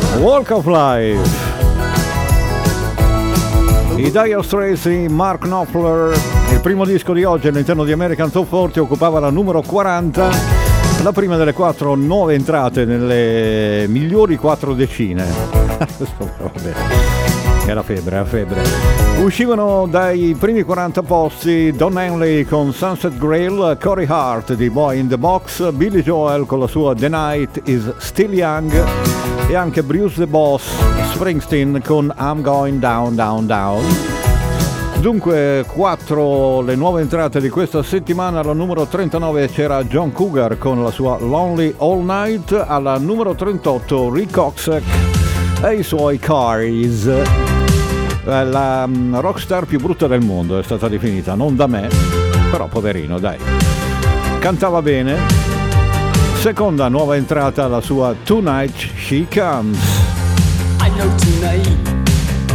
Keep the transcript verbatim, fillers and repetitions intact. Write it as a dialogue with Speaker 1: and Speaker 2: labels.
Speaker 1: Walk of Life. I Dire Straits, Mark Knopfler. Il primo disco di oggi all'interno di American Top quaranta occupava la numero quaranta, la prima delle quattro nuove entrate nelle migliori quattro decine. Vabbè, era febbre, era febbre. Uscivano dai primi quaranta posti Don Henley con Sunset Grail, Corey Hart di Boy in the Box, Billy Joel con la sua The Night is Still Young e anche Bruce the Boss Springsteen con I'm Going Down Down Down. Dunque quattro le nuove entrate di questa settimana. Alla numero trentanove c'era John Cougar con la sua Lonely All Night, alla numero trentotto Rick Ocasek e i suoi Cars. La um, rockstar più brutta del mondo è stata definita, non da me, però poverino, dai, cantava bene. Seconda nuova entrata, la sua Tonight She Comes.
Speaker 2: I know